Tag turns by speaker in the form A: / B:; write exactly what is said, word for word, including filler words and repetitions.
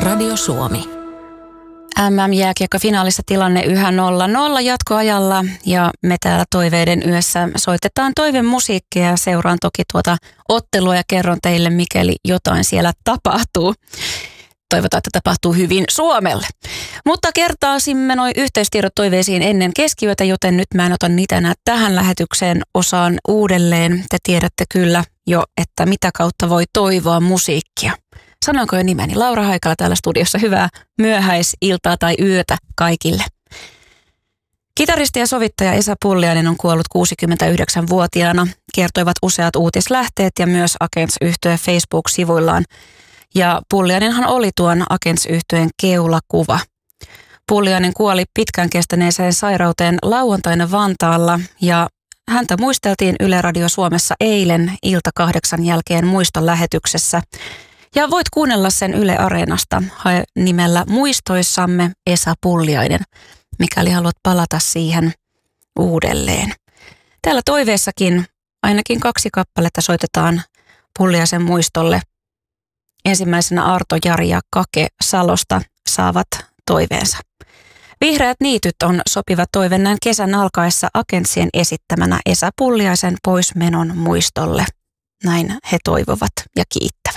A: Radio Suomi.
B: M M-jääkiekko-finaalissa tilanne yhä nolla nolla jatkoajalla ja me täällä Toiveiden yössä soitetaan toivemusiikkia ja seuraan toki tuota ottelua ja kerron teille, mikäli jotain siellä tapahtuu. Toivotaan, että tapahtuu hyvin Suomelle. Mutta kertaasimme noi yhteystiedot toiveisiin ennen keskiyötä, joten nyt mä en ota niitä enää tähän lähetykseen osaan uudelleen. Te tiedätte kyllä jo, että mitä kautta voi toivoa musiikkia. Sanoinko jo nimeni? Laura Haikala täällä studiossa. Hyvää myöhäisiltaa tai yötä kaikille. Kitaristi ja sovittaja Esa Pulliainen on kuollut kuusikymmentäyhdeksänvuotiaana, kertoivat useat uutislähteet ja myös Agents-yhtye Facebook-sivuillaan. Ja Pulliainenhan oli tuon Agents-yhtyeen keulakuva. Pulliainen kuoli pitkään kestäneeseen sairauteen lauantaina Vantaalla ja häntä muisteltiin Yle Radio Suomessa eilen ilta kahdeksan jälkeen muistolähetyksessä. Ja voit kuunnella sen Yle Areenasta hae nimellä Muistoissamme Esa Pulliainen, mikäli haluat palata siihen uudelleen. Täällä toiveessakin ainakin kaksi kappaletta soitetaan Pulliaisen muistolle. Ensimmäisenä Arto, Jari ja Kake Salosta saavat toiveensa. Vihreät niityt on sopiva toive näin kesän alkaessa Agentsien esittämänä Esa Pulliaisen poismenon muistolle. Näin he toivovat ja kiittävät.